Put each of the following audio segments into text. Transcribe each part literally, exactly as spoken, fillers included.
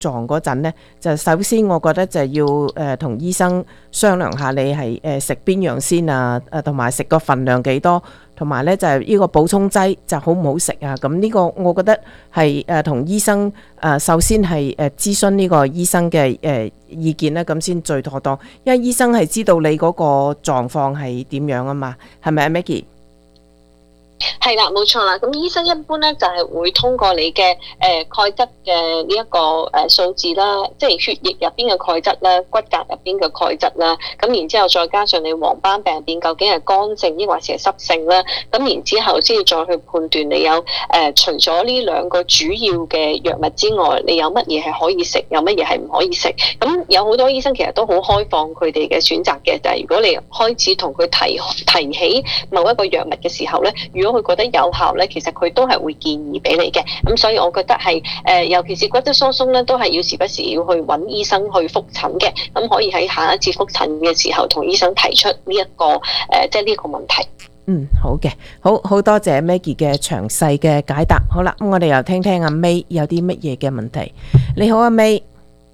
狀嗰陣呢，就首先我覺得就要誒同、呃、醫生商量下你係誒食邊樣先啊，誒同埋食個份量幾多，同埋呢就係、是、呢個補充劑就好唔好食啊。咁呢個我覺得係誒同醫生誒、呃、首先係誒諮詢呢個醫生嘅誒、呃、意見咧，咁先最妥當，因為醫生係知道你嗰個狀況係點樣啊嘛，係咪啊 Maggie？ 係啦，冇錯啦。咁醫生一般咧就係、是、會通過你嘅誒鈣質嘅呢一個誒數字啦，即係血液入邊嘅鈣質啦、骨骼入邊嘅鈣質啦。咁然之後再加上你黃斑病變究竟係乾性抑或是係濕性啦。咁然之後先至再去判斷你有誒、呃、除咗呢兩個主要嘅藥物之外，你有乜嘢係可以食，有乜嘢係唔可以食。咁有好多醫生其實都好開放佢哋嘅選擇嘅，就係、是、如果你開始同佢提提起某一個藥物嘅時候咧，如果佢覺得有效咧，其實佢都係會建議俾你嘅。咁所以我覺得係誒、呃，尤其是骨質疏鬆咧，都係要時不時要去揾醫生去覆診嘅。咁可以喺下一次覆診嘅時候，同醫生提出呢、這、一個誒、呃，即係呢個問題。 嗯，好嘅，好好多謝 Maggie 嘅詳細嘅解答。好啦，咁我哋又聽聽阿 May 有啲乜嘢嘅問題。你好，阿 May。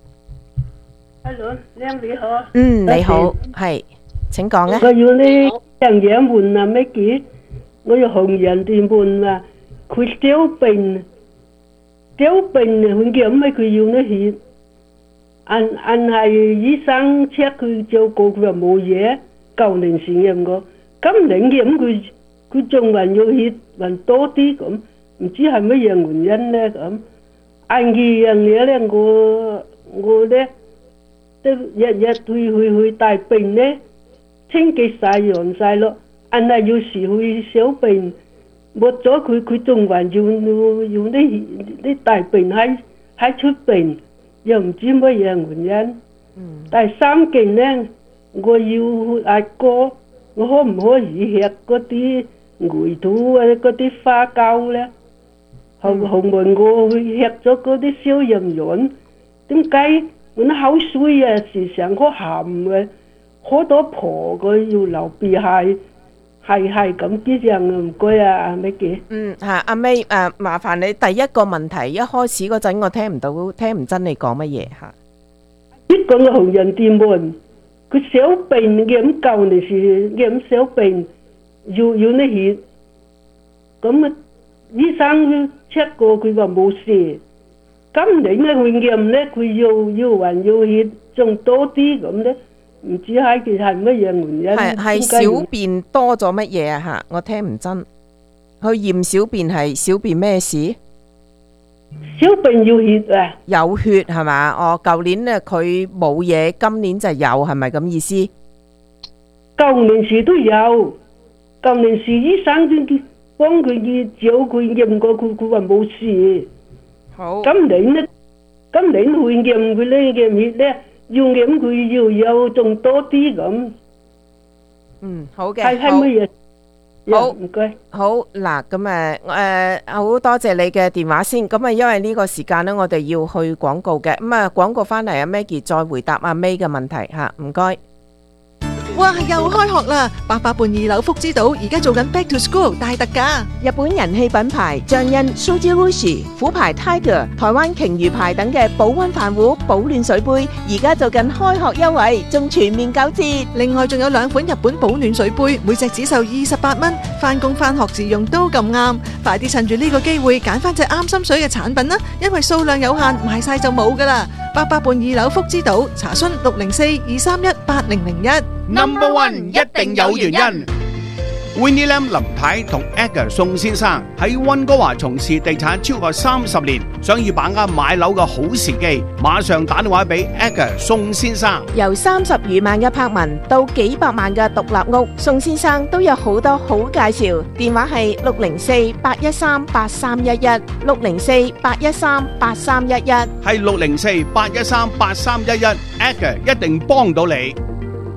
Hello，你好。 嗯，你好，係，請講啊。 我要呢樣嘢問啊 Maggie。我要紅人哋問啊，佢小病，小病佢叫咩？佢要呢血，按按係醫生 check 佢照顧佢話冇嘢，舊年時嘅我，今年嘅咁佢佢仲還要血還多啲咁，唔知係乜嘢原因咧咁。按二樣嘢咧，我我咧都日日去去去大病咧，清潔晒陽晒咯。但係有時佢小病冇咗佢，佢仲還要要要啲啲大病喺喺出病，又唔知乜嘢原因。嗯、第三件咧，我要阿哥，我可唔可以吃嗰啲梅土啊嗰啲花膠咧？後後來我去吃咗嗰啲消炎藥，點解我啲口水啊時常好鹹嘅，好多婆佢要流鼻血。係係咁啲樣啊，唔該啊，阿 Maggie。 嗯，嚇，阿 May 誒，麻煩你第一個問題，一開始嗰陣我聽唔到，聽唔真你講乜嘢嚇？ 呢個嘅紅人店門，佢小病嘅咁舊年時嘅咁小病，要要呢血，咁啊醫生 check 過佢話冇事，今年咧佢驗咧佢要要還要血仲多啲咁咧。唔知係其實係乜嘢原因？ 係係小便多咗乜嘢啊？吓，我聽唔真。去驗小便係小便咩事？ 小便要血啊！ 有血係嘛？哦，舊年咧佢冇嘢，今年就有，係咪咁意思？ 舊年時都有，舊年時醫生都幫佢去照佢驗過，佢佢話冇事。 好。 今年咧，今年會驗佢咧嘅血咧。要驗佢要有仲多啲咁。 嗯，好嘅， 係係乜嘢？ 好， 唔該。 好嗱，咁誒誒，好多謝你嘅電話先。咁啊，因為呢個時間咧，我哋要去廣告嘅。咁啊，廣告翻嚟，阿 Maggie 再回答阿 May 嘅問題吓，唔該。 哇！又開學啦！八佰伴二樓福之島而家做緊 Back to School 大特價， 日本人氣品牌象印 Shojirushi、虎牌 Tiger、台灣鯨魚牌等嘅保溫飯壺、保暖水杯，而家做緊開學優惠，仲全面九折。 另外仲有兩款日本保暖水杯，每隻只售二十八蚊，翻工翻學自用都咁啱。快啲趁住呢個機會揀翻隻啱心水嘅產品啦，因為數量有限，賣晒就冇噶啦。八佰伴二樓福之島，查詢六零四二三一八零零一。 Number One 一定有原因。Winnie Lam 林太同 Edgar 宋先生喺溫哥華從事地產超過三十年，想要把握買樓嘅好時機，馬上打電話俾 Edgar 宋先生。 由三十餘萬嘅柏文到幾百萬嘅獨立屋，宋先生都有好多好介紹。電話係六零四八一三八三一一，六零四八一三八三一一， 係六零四八一三八三一一，Edgar 一定幫到你。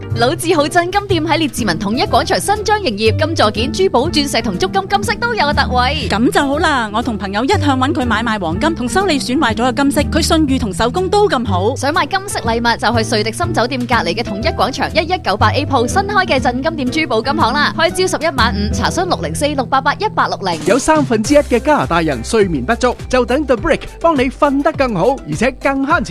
老字號鎮金店喺列治文統一廣場新張營業，金座件、珠寶、鑽石同足金金飾都有特惠。 咁就好啦，我同朋友一向揾佢買賣黃金同修理損壞咗嘅金飾，佢信譽同手工都咁好。 想買金飾禮物就去瑞迪森酒店隔離嘅統一廣場一一九八 A 鋪新開嘅鎮金店珠寶金行啦，開朝十一晚五，查詢六零四六八八一八六零。 有三分之一嘅加拿大人睡眠不足，就等 The Brick 幫你瞓得更好，而且更慳錢。